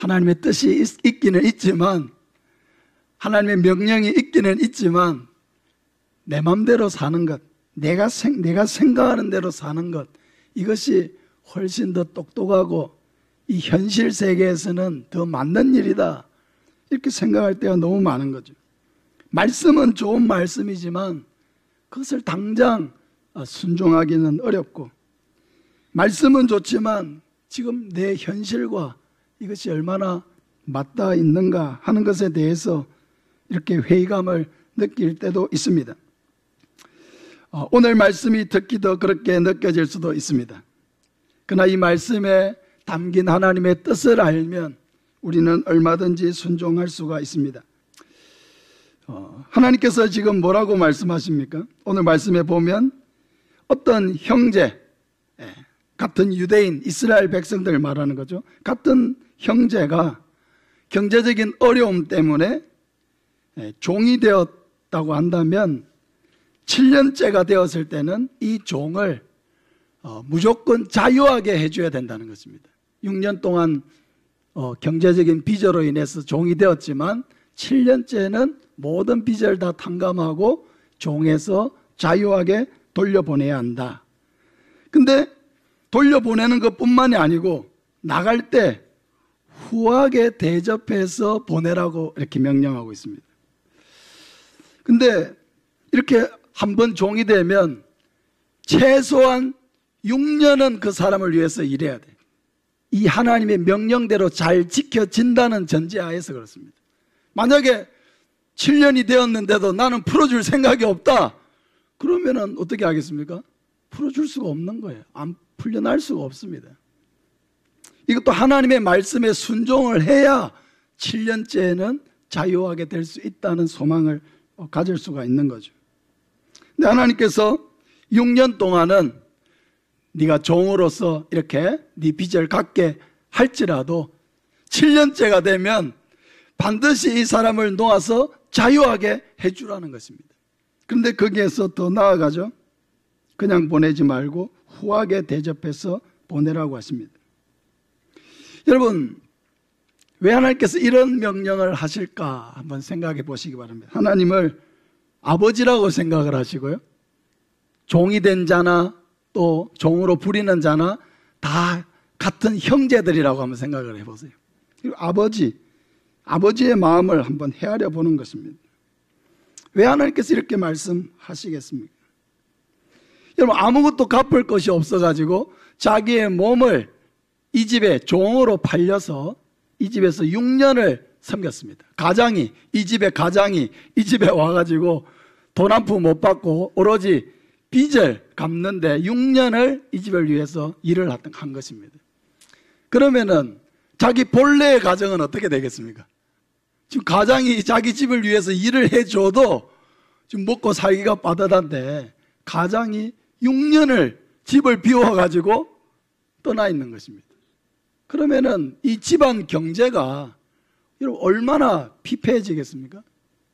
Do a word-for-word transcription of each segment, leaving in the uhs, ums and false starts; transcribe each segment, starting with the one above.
하나님의 뜻이 있, 있기는 있지만, 하나님의 명령이 있기는 있지만 내 맘대로 사는 것, 내가, 생, 내가 생각하는 대로 사는 것, 이것이 훨씬 더 똑똑하고 이 현실 세계에서는 더 맞는 일이다, 이렇게 생각할 때가 너무 많은 거죠. 말씀은 좋은 말씀이지만 그것을 당장 순종하기는 어렵고, 말씀은 좋지만 지금 내 현실과 이것이 얼마나 맞닿아 있는가 하는 것에 대해서 이렇게 회의감을 느낄 때도 있습니다. 오늘 말씀이 듣기 더 그렇게 느껴질 수도 있습니다. 그러나 이 말씀에 담긴 하나님의 뜻을 알면 우리는 얼마든지 순종할 수가 있습니다. 하나님께서 지금 뭐라고 말씀하십니까? 오늘 말씀에 보면 어떤 형제, 같은 유대인, 이스라엘 백성들 말하는 거죠. 같은 형제가 경제적인 어려움 때문에 종이 되었다고 한다면 칠 년째가 되었을 때는 이 종을 무조건 자유하게 해줘야 된다는 것입니다. 육 년 동안 경제적인 빚으로 인해서 종이 되었지만 칠 년째는 모든 빚을 다 탕감하고 종에서 자유하게 돌려보내야 한다. 근데 돌려보내는 것뿐만이 아니고 나갈 때 후하게 대접해서 보내라고 이렇게 명령하고 있습니다. 근데 이렇게 한번 종이 되면 최소한 육 년은 그 사람을 위해서 일해야 돼. 이 하나님의 명령대로 잘 지켜진다는 전제하에서 그렇습니다. 만약에 칠 년이 되었는데도 나는 풀어줄 생각이 없다, 그러면은 어떻게 하겠습니까? 풀어줄 수가 없는 거예요. 안 풀려날 수가 없습니다. 이것도 하나님의 말씀에 순종을 해야 칠 년째에는 자유하게 될 수 있다는 소망을 가질 수가 있는 거죠. 근데 하나님께서 육 년 동안은 네가 종으로서 이렇게 네 빚을 갚게 할지라도 칠 년째가 되면 반드시 이 사람을 놓아서 자유하게 해주라는 것입니다. 그런데 거기에서 더 나아가죠. 그냥 보내지 말고 후하게 대접해서 보내라고 하십니다. 여러분, 왜 하나님께서 이런 명령을 하실까 한번 생각해 보시기 바랍니다. 하나님을 아버지라고 생각을 하시고요, 종이 된 자나 또 종으로 부리는 자나 다 같은 형제들이라고 한번 생각을 해보세요. 그리고 아버지, 아버지의 마음을 한번 헤아려 보는 것입니다. 왜 하나님께서 이렇게 말씀하시겠습니까? 여러분, 아무것도 갚을 것이 없어가지고 자기의 몸을 이 집에 종으로 팔려서 이 집에서 육 년을 섬겼습니다. 가장이, 이 집의 가장이 이 집에 와가지고 돈 한 푼 못 받고 오로지 빚을 갚는데 육 년을 이 집을 위해서 일을 한 것입니다. 그러면은 자기 본래의 가정은 어떻게 되겠습니까? 지금 가장이 자기 집을 위해서 일을 해줘도 지금 먹고 살기가 빠듯한데 가장이 육 년을 집을 비워가지고 떠나 있는 것입니다. 그러면은 이 집안 경제가 여러분 얼마나 피폐해지겠습니까?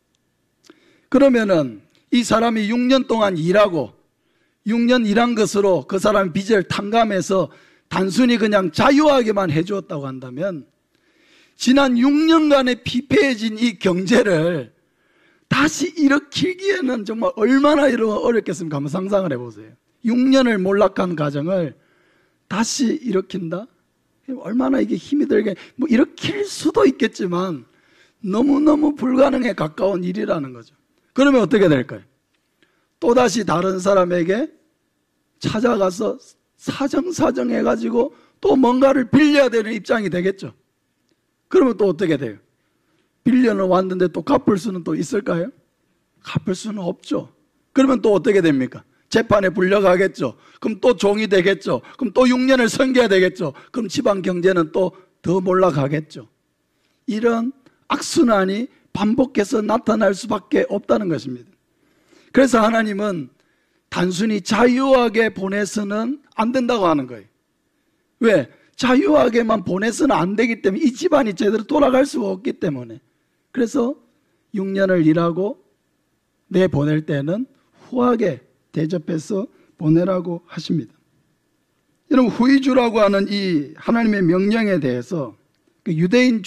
그러면은 이 사람이 육 년 동안 일하고 육 년 일한 것으로 그 사람의 빚을 탕감해서 단순히 그냥 자유하게만 해주었다고 한다면 지난 육 년간의 피폐해진 이 경제를 다시 일으키기에는 정말 얼마나 어렵겠습니까? 한번 상상을 해보세요. 육 년을 몰락한 가정을 다시 일으킨다? 얼마나 이게 힘이 들게, 뭐 일으킬 수도 있겠지만 너무너무 불가능에 가까운 일이라는 거죠. 그러면 어떻게 될까요? 또다시 다른 사람에게 찾아가서 사정사정 해가지고 또 뭔가를 빌려야 되는 입장이 되겠죠. 그러면 또 어떻게 돼요? 빌려는 왔는데 또 갚을 수는 또 있을까요? 갚을 수는 없죠. 그러면 또 어떻게 됩니까? 재판에 불려가겠죠. 그럼 또 종이 되겠죠. 그럼 또 육 년을 섬겨야 되겠죠. 그럼 집안 경제는 또 더 몰락하겠죠. 이런 악순환이 반복해서 나타날 수밖에 없다는 것입니다. 그래서 하나님은 단순히 자유하게 보내서는 안 된다고 하는 거예요. 왜? 자유하게만 보내서는 안 되기 때문에 이 집안이 제대로 돌아갈 수가 없기 때문에. 그래서 육 년을 일하고 내보낼 때는 후하게 대접해서 보내라고 하십니다. 여러분, 후의주라고 하는 이 하나님의 명령에 대해서 그 유대인